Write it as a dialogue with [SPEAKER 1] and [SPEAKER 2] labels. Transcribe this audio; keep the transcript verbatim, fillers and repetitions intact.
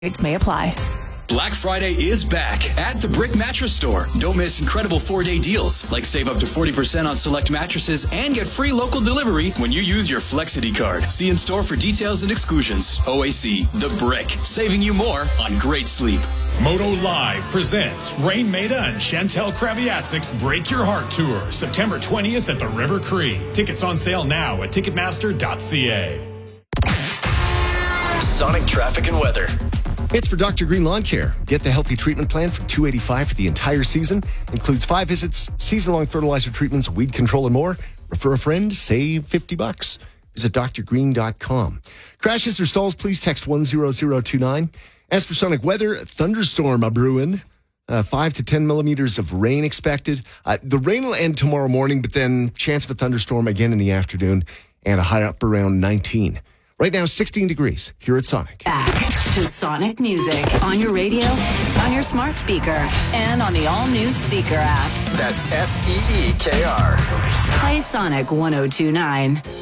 [SPEAKER 1] Rates may apply.
[SPEAKER 2] Black Friday is back at the Brick Mattress Store. Don't miss incredible four-day deals, like save up to forty percent on select mattresses and get free local delivery when you use your Flexity card. See in store for details and exclusions. O A C, The Brick, saving you more on great sleep.
[SPEAKER 3] Moto Live presents Rain Maida and Chantel Kraviatzik's Break Your Heart Tour, September twentieth at the River Cree. Tickets on sale now at ticketmaster dot c a.
[SPEAKER 4] Sonic traffic and weather.
[SPEAKER 5] It's for Doctor Green Lawn Care. Get the healthy treatment plan for two hundred eighty-five dollars for the entire season. Includes five visits, season-long fertilizer treatments, weed control, and more. Refer a friend, save fifty bucks. Visit d r green dot com. Crashes or stalls, please text one zero zero two nine. As for Sonic weather, thunderstorm a brewing. Uh, five to ten millimeters of rain expected. Uh, the rain will end tomorrow morning, but then chance of a thunderstorm again in the afternoon and a high up around nineteen. Right now, sixteen degrees here at Sonic.
[SPEAKER 6] Back to Sonic Music on your radio, on your smart speaker, and on the all-new Seeker app.
[SPEAKER 4] That's S E E K R.
[SPEAKER 6] Play Sonic one oh two nine.